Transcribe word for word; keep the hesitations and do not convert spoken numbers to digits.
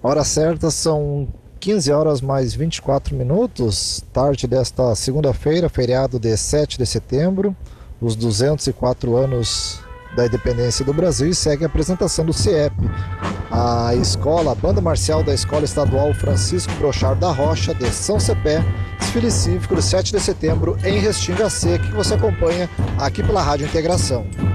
Hora certa são quinze horas mais vinte e quatro minutos, tarde desta segunda-feira, feriado de sete de setembro, os duzentos e quatro anos da independência do Brasil, e segue a apresentação do C E P, a escola, a banda marcial da Escola Estadual Francisco Brochard da Rocha, de São Cepé, desfile cívico do sete de setembro em Restinga Seca, que você acompanha aqui pela Rádio Integração.